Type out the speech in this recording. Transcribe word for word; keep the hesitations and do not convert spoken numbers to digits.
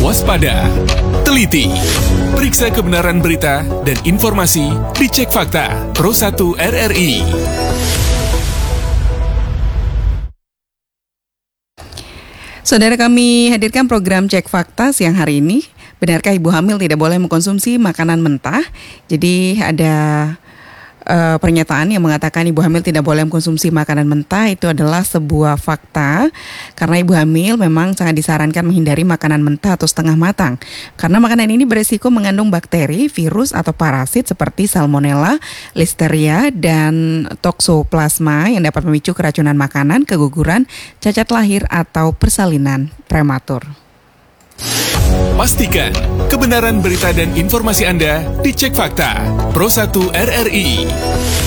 waspada, teliti, periksa kebenaran berita dan informasi di Cek Fakta Pro satu R R I. Saudara, kami hadirkan program Cek Fakta siang hari ini. Benarkah ibu hamil tidak boleh mengkonsumsi makanan mentah? Jadi ada uh, pernyataan yang mengatakan ibu hamil tidak boleh mengkonsumsi makanan mentah. Itu adalah sebuah fakta, karena ibu hamil memang sangat disarankan menghindari makanan mentah atau setengah matang, karena makanan ini beresiko mengandung bakteri, virus atau parasit seperti Salmonella, Listeria, dan Toxoplasma yang dapat memicu keracunan makanan, keguguran, cacat lahir, atau persalinan prematur. Pastikan kebenaran berita dan informasi Anda di Cek Fakta Pro satu R R I.